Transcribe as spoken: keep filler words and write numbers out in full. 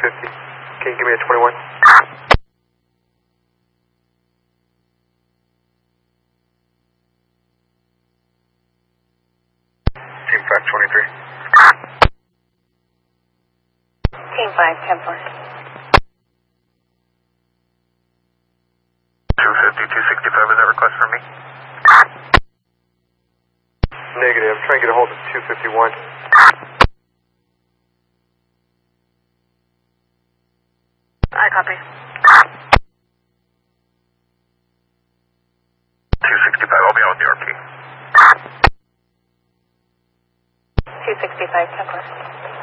fifty. Can you give me a twenty-one? Team five twenty-three. Team five, ten four. two fifty, two sixty-five, is that request for me? Negative, I'm trying to get a hold of two fifty-one. I copy. two sixty-five, I'll be out with the R P. two sixty-five, ten four.